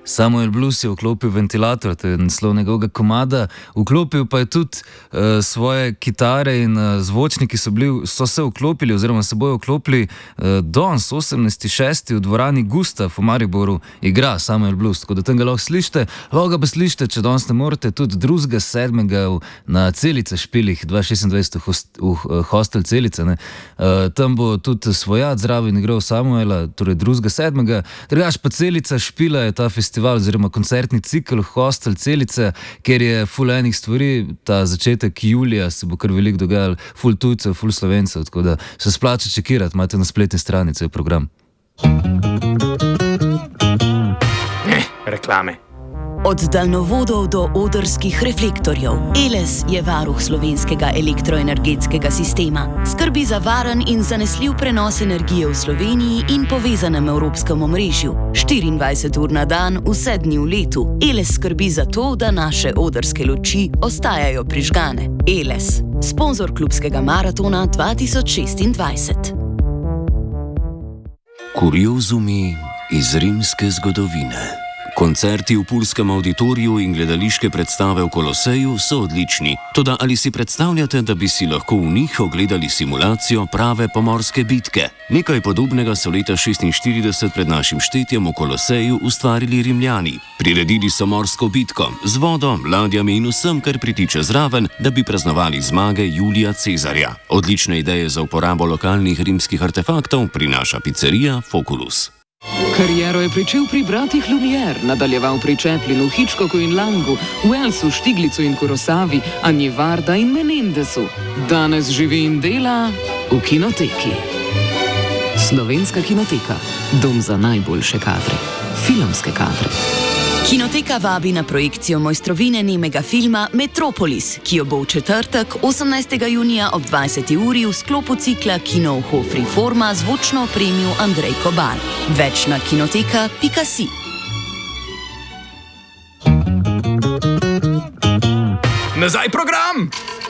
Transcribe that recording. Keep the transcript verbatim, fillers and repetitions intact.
Samuel Blues je vklopil ventilator, to je naslov njegovega komada, vklopil pa je tudi uh, svoje kitare in uh, zvočniki so, bili, so se vklopili oziroma se bojo vklopili uh, danes osemnajsti šesti v dvorani Gustav v Mariboru igra Samuel Blues, tako da tam ga lahko slišite, lahko ga pa slišite, če danes ne morete, tudi drugega sedmega na Celice špilih dva tisoč šestindvajset v, host, v uh, hostel Celice. Ne. Uh, tam bo tudi svojat zraven igral Samuela, torej drugega sedmega. Drugač pa Celica špila je ta festival oziroma koncertni cikl Hostel Celice, ker je ful enih stvari, ta začetek julija se bo kar veliko dogajalo, ful tujcev, ful Slovencev, tako da se splača čekirati, imate na spletni strani cel program. Eh, reklame. Od daljnovodov do odrskih reflektorjev. Eles je varuh slovenskega elektroenergetskega sistema. Skrbi za varen in zanesljiv prenos energije v Sloveniji in povezanem evropskem omrežju. štiriindvajset ur na dan, vse dni v letu. Eles skrbi za to, da naše odrske luči ostajajo prižgane. Eles, sponzor klubskega maratona dva tisoč šestindvajset. Kuriozumi iz rimske zgodovine. Koncerti v Pulskem auditoriju in gledališke predstave v Koloseju so odlični. Toda ali si predstavljate, da bi si lahko v njih ogledali simulacijo prave pomorske bitke? Nekaj podobnega so leta šestinštirideset pred našim štetjem v Koloseju ustvarili Rimljani. Priredili so morsko bitko z vodo, ladjami in vsem, kar pritiče zraven, da bi praznovali zmage Julija Cezarja. Odlične ideje za uporabo lokalnih rimskih artefaktov prinaša pizzerija Foculus. Kariero je pričel pri bratih Lumière, nadaljeval pri Chaplinu, Hitchcocku in Langu, Wellsu, Štiglicu in Kurosavi, Anji Varda in Menendesu. Danes živi in dela v kinoteki. Slovenska kinoteka. Dom za najboljše kadre. Filmske kadre. Kinoteka vabi na projekcijo mojstrovine nemega filma Metropolis, ki jo bo v četrtek, osemnajstega junija ob dvajseti uri v sklopu cikla Kino v Hofri Forma zvočno opremil Andrej Kobal. Več na kinoteka pika si. Nazaj program!